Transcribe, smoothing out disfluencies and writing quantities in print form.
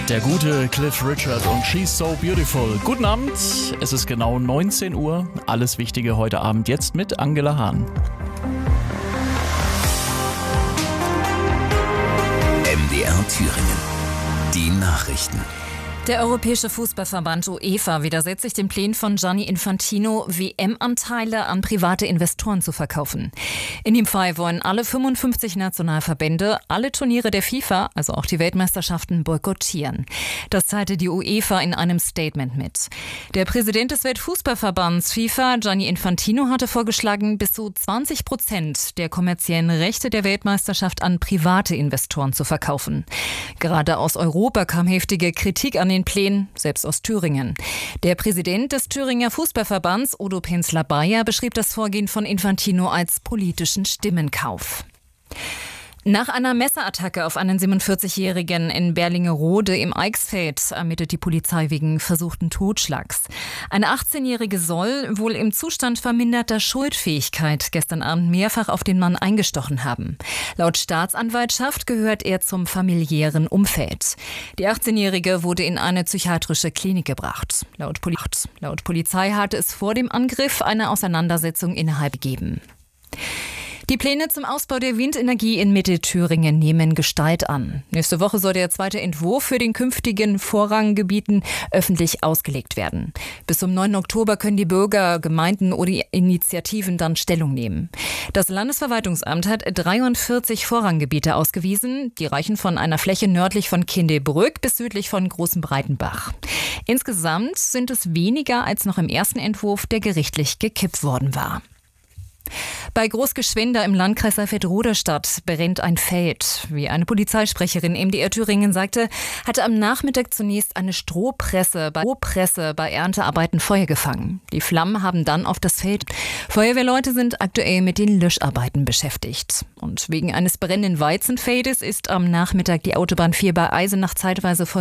Der gute Cliff Richard und She's So Beautiful. Guten Abend, es ist genau 19 Uhr. Alles Wichtige heute Abend jetzt mit Angela Hahn. MDR Thüringen. Die Nachrichten. Der Europäische Fußballverband UEFA widersetzt sich den Plänen von Gianni Infantino, WM-Anteile an private Investoren zu verkaufen. In dem Fall wollen alle 55 Nationalverbände alle Turniere der FIFA, also auch die Weltmeisterschaften, boykottieren. Das teilte die UEFA in einem Statement mit. Der Präsident des Weltfußballverbands FIFA, Gianni Infantino, hatte vorgeschlagen, bis zu 20% der kommerziellen Rechte der Weltmeisterschaft an private Investoren zu verkaufen. Gerade aus Europa kam heftige Kritik an den Plänen, selbst aus Thüringen. Der Präsident des Thüringer Fußballverbands, Udo Penzler-Bayer, beschrieb das Vorgehen von Infantino als politischen Stimmenkauf. Nach einer Messerattacke auf einen 47-Jährigen in Berlingerode im Eichsfeld ermittelt die Polizei wegen versuchten Totschlags. Eine 18-Jährige soll wohl im Zustand verminderter Schuldfähigkeit gestern Abend mehrfach auf den Mann eingestochen haben. Laut Staatsanwaltschaft gehört er zum familiären Umfeld. Die 18-Jährige wurde in eine psychiatrische Klinik gebracht. Laut Polizei hatte es vor dem Angriff eine Auseinandersetzung innerhalb gegeben. Die Pläne zum Ausbau der Windenergie in Mittelthüringen nehmen Gestalt an. Nächste Woche soll der zweite Entwurf für den künftigen Vorranggebieten öffentlich ausgelegt werden. Bis zum 9. Oktober können die Bürger, Gemeinden oder Initiativen dann Stellung nehmen. Das Landesverwaltungsamt hat 43 Vorranggebiete ausgewiesen. Die reichen von einer Fläche nördlich von Kindelbrück bis südlich von Großen Breitenbach. Insgesamt sind es weniger als noch im ersten Entwurf, der gerichtlich gekippt worden war. Bei Großgeschwender im Landkreis Saalfeld-Roderstadt brennt ein Feld. Wie eine Polizeisprecherin MDR Thüringen sagte, hatte am Nachmittag zunächst eine Strohpresse bei Erntearbeiten Feuer gefangen. Die Flammen haben dann auf das Feld. Feuerwehrleute sind aktuell mit den Löscharbeiten beschäftigt. Und wegen eines brennenden Weizenfeldes ist am Nachmittag die Autobahn 4 bei Eisenach zeitweise voll